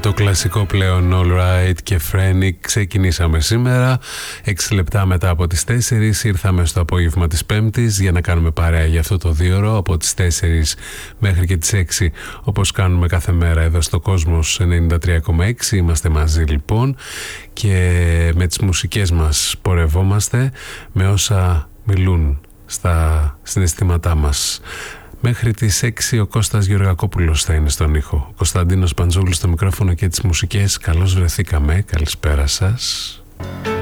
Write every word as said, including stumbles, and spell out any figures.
το κλασικό πλέον All Right και Frenny ξεκινήσαμε σήμερα. Έξι λεπτά μετά από τις τέσσερις ήρθαμε στο απόγευμα της Πέμπτης για να κάνουμε παρέα για αυτό το δίωρο από τις τέσσερις μέχρι και τις έξι, όπως κάνουμε κάθε μέρα εδώ στο Κόσμος ενενήντα τρία κόμμα έξι. Είμαστε μαζί λοιπόν και με τις μουσικές μας πορευόμαστε, με όσα μιλούν στα συναισθήματά μας. Μέχρι τις έξι ο Κώστας Γεωργακόπουλος θα είναι στον ήχο. Ο Κωνσταντίνος Παντζούλης στο μικρόφωνο και τις μουσικές. Καλώς βρεθήκαμε. Καλησπέρα σας.